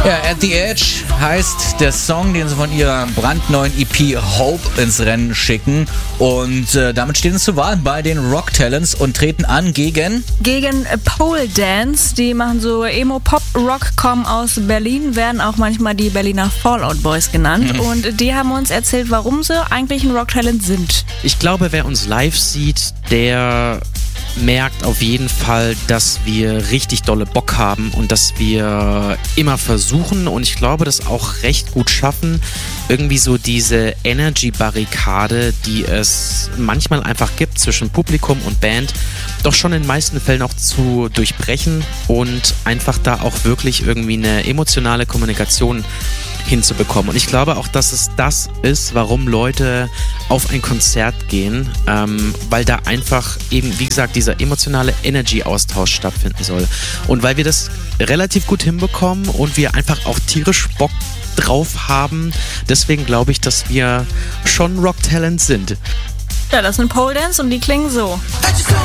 Ja, At the Edge heißt der Song, den sie von ihrer brandneuen EP Hope ins Rennen schicken. Und damit stehen sie zur Wahl bei den Rock Talents und treten an gegen Pole Dance. Die machen so Emo-Pop-Rock, kommen aus Berlin, werden auch manchmal die Berliner Fallout Boys genannt. Und die haben uns erzählt, warum sie eigentlich ein Rock Talent sind. Ich glaube, wer uns live sieht, der merkt auf jeden Fall, dass wir richtig dolle Bock haben und dass wir immer versuchen und ich glaube, das auch recht gut schaffen, irgendwie so diese Energy-Barrikade, die es manchmal einfach gibt zwischen Publikum und Band, doch schon in den meisten Fällen auch zu durchbrechen und einfach da auch wirklich irgendwie eine emotionale Kommunikation hinzubekommen. Und ich glaube auch, dass es das ist, warum Leute auf ein Konzert gehen, weil da einfach eben, wie gesagt, dieser emotionale Energy-Austausch stattfinden soll. Und weil wir das relativ gut hinbekommen und wir einfach auch tierisch Bock drauf haben, deswegen glaube ich, dass wir schon Rock Talent sind. Ja, das sind Pole Dance und die klingen so.